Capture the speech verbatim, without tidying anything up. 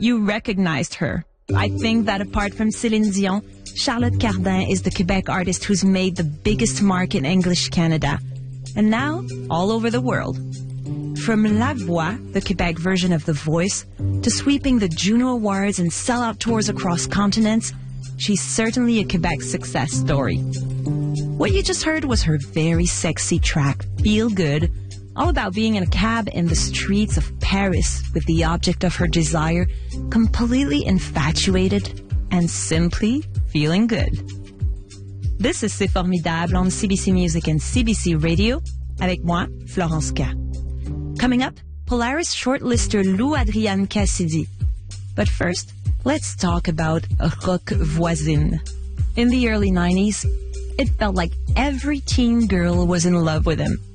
You recognized her. I think that apart from Céline Dion, Charlotte Cardin is the Quebec artist who's made the biggest mark in English Canada, and now all over the world. From La Voix, the Quebec version of The Voice, to sweeping the Juno Awards and sellout tours across continents, she's certainly a Quebec success story. What you just heard was her very sexy track, Feel Good, all about being in a cab in the streets of Paris with the object of her desire, completely infatuated and simply feeling good. This is C'est Formidable on C B C Music and C B C Radio, avec moi, Florence K. Coming up, Polaris shortlister Lou Adrienne Cassidy. But first, let's talk about Rock Voisine. In the early nineties, it felt like every teen girl was in love with him.